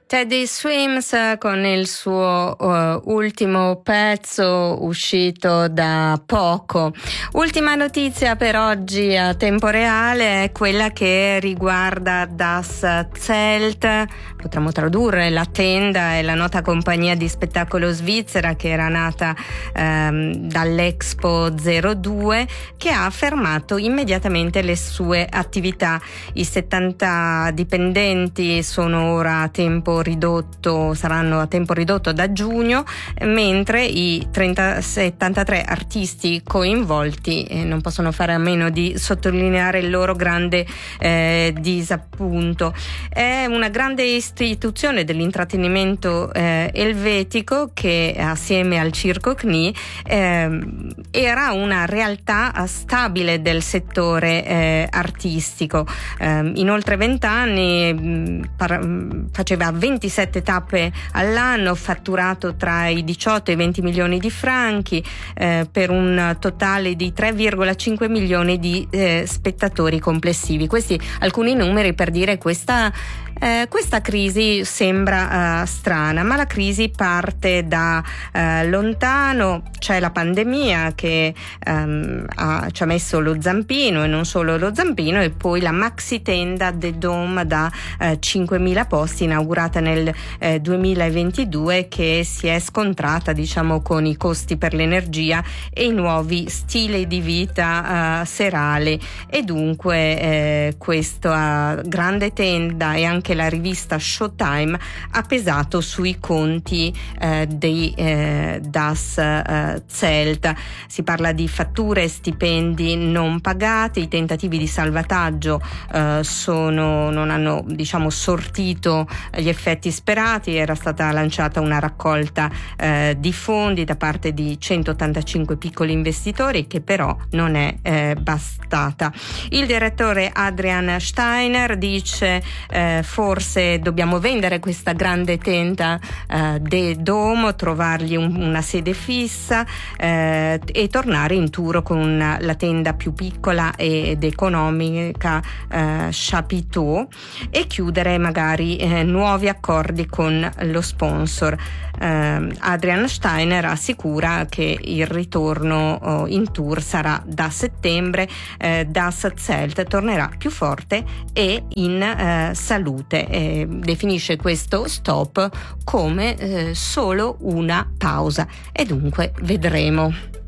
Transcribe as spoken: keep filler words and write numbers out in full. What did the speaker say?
Teddy Swims con il suo uh, ultimo pezzo uscito da poco. Ultima notizia per oggi a tempo reale è quella che riguarda Das Zelt, potremmo tradurre la tenda, è la nota compagnia di spettacolo svizzera che era nata um, dall'Expo zero due, che ha fermato immediatamente le sue attività. I settanta dipendenti sono ora a tempo ridotto, saranno a tempo ridotto da giugno, mentre i trenta, settantatré artisti coinvolti eh, non possono fare a meno di sottolineare il loro grande eh, disappunto. È una grande istituzione dell'intrattenimento eh, elvetico che assieme al Circo C N I eh, era una realtà stabile del settore eh, artistico. Eh, in oltre vent'anni mh, par- faceva ventisette tappe all'anno, fatturato tra i diciotto e i venti milioni di franchi eh, per un totale di tre virgola cinque milioni di eh, spettatori complessivi. Questi alcuni numeri per dire questa Eh, questa crisi sembra uh, strana, ma la crisi parte da uh, lontano. C'è la pandemia che um, ha, ci ha messo lo zampino, e non solo lo zampino, e poi la maxi tenda The Dome da uh, cinquemila posti, inaugurata nel uh, duemilaventidue, che si è scontrata, diciamo, con i costi per l'energia e i nuovi stili di vita uh, serali, e dunque eh, questa grande tenda e anche la rivista Showtime ha pesato sui conti eh, dei eh, Das eh, Zelt. Si parla di fatture e stipendi non pagati. I tentativi di salvataggio eh, sono, non hanno, diciamo, sortito gli effetti sperati. Era stata lanciata una raccolta eh, di fondi da parte di centottantacinque piccoli investitori, che però non è eh, bastata. Il direttore Adrian Steiner dice eh, forse dobbiamo vendere questa grande tenda eh, The Dome, trovargli un, una sede fissa eh, e tornare in tour con una, la tenda più piccola ed economica eh, Chapiteau, e chiudere magari eh, nuovi accordi con lo sponsor. Eh, Adrian Steiner assicura che il ritorno oh, in tour sarà da settembre. eh, Das Zelt tornerà più forte e in eh, salute. Eh, definisce questo stop come eh, solo una pausa, e dunque vedremo.